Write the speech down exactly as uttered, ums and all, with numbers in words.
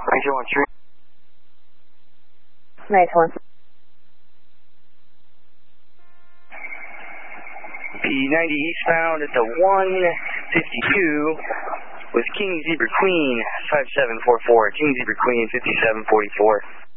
three two one three. Nice one. P ninety eastbound at the one fifty-two with King Zebra Queen five seven four four. King Zebra Queen fifty-seven forty-four.